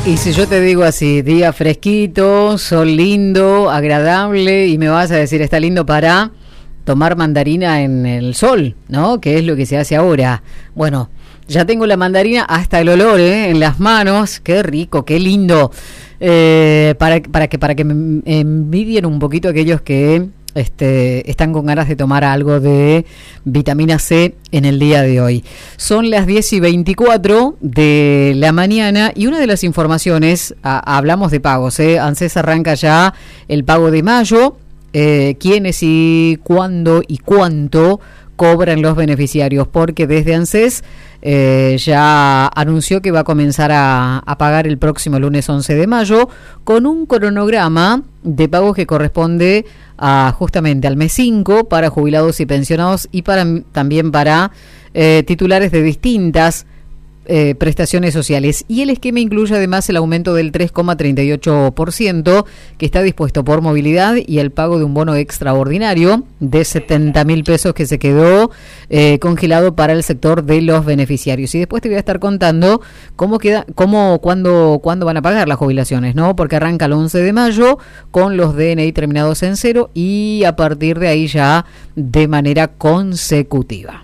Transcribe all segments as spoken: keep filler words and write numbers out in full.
Y si yo te digo así, día fresquito, sol lindo, agradable, y me vas a decir, está lindo para tomar mandarina en el sol, ¿no? Que es lo que se hace ahora. Bueno, ya tengo la mandarina hasta el olor, ¿eh? En las manos, qué rico, qué lindo. Eh, para, para que para que me envidien un poquito aquellos que este, están con ganas de tomar algo de vitamina C en el día de hoy. Son las diez y veinticuatro de la mañana y una de las informaciones, a, hablamos de pagos, ¿eh? ANSES arranca ya el pago de mayo, eh, quiénes y cuándo y cuánto cobran los beneficiarios, porque desde ANSES eh, ya anunció que va a comenzar a, a pagar el próximo lunes once de mayo con un cronograma de pagos que corresponde a justamente al mes cinco para jubilados y pensionados y para también para eh, titulares de distintas Eh, prestaciones sociales. Y el esquema incluye además el aumento del tres coma treinta y ocho por ciento que está dispuesto por movilidad y el pago de un bono extraordinario de setenta mil pesos que se quedó eh, congelado para el sector de los beneficiarios. Y después te voy a estar contando cómo queda, cómo, cuándo, cuándo van a pagar las jubilaciones, ¿no? Porque arranca el once de mayo con los D N I terminados en cero y a partir de ahí ya de manera consecutiva.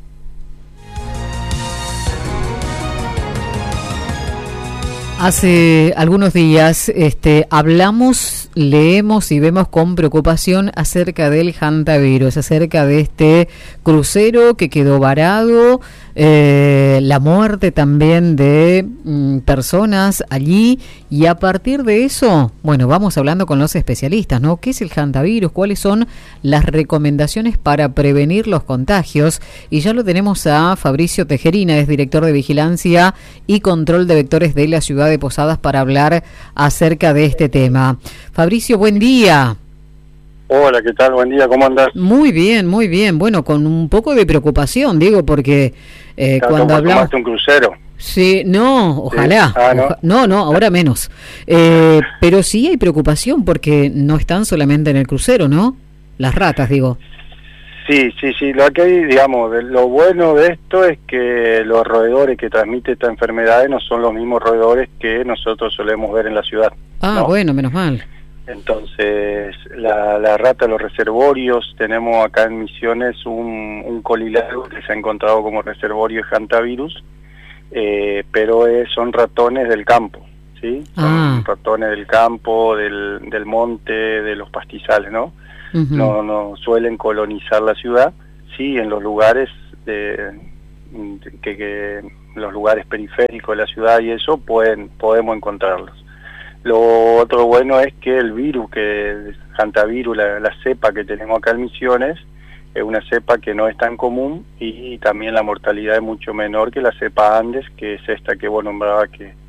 Hace algunos días este, hablamos, leemos y vemos con preocupación acerca del hantavirus, acerca de este crucero que quedó varado, eh, la muerte también de mm, personas allí, y a partir de eso, bueno, vamos hablando con los especialistas, ¿no? ¿Qué es el hantavirus? ¿Cuáles son las recomendaciones para prevenir los contagios? Y ya lo tenemos a Fabricio Tejerina, es director de Vigilancia y Control de Vectores de la ciudad de Posadas, para hablar acerca de este tema. Fabricio, buen día. Hola, ¿qué tal? Buen día, ¿cómo andás? Muy bien, muy bien. Bueno, con un poco de preocupación, digo, porque eh, cuando hablamos... ¿Tomaste un crucero? Sí, no, ojalá. Sí. Ah, ¿no? Oja... no, no, ahora menos. Eh, pero sí hay preocupación porque no están solamente en el crucero, ¿no? Las ratas, digo. Sí, sí, sí. Lo que hay, digamos, de, lo bueno de esto es que los roedores que transmiten esta enfermedad no son los mismos roedores que nosotros solemos ver en la ciudad. Ah, ¿no? Bueno, menos mal. Entonces, la, la rata, los reservorios, tenemos acá en Misiones un, un colilago que se ha encontrado como reservorio de hantavirus, eh, pero es, son ratones del campo, ¿sí? Son ah. ratones del campo, del, del monte, de los pastizales, ¿no? Uh-huh. No, no suelen colonizar la ciudad, sí, en los lugares de, que, que los lugares periféricos de la ciudad y eso pueden podemos encontrarlos. Lo otro bueno es que el virus, que el hantavirus, la, la cepa que tenemos acá en Misiones, es una cepa que no es tan común y también la mortalidad es mucho menor que la cepa Andes, que es esta que vos nombrabas, que